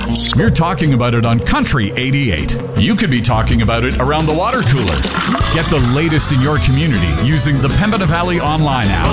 We're talking about it on Country 88. You could be talking about it around the water cooler. Get the latest in your community using the Pembina Valley online app.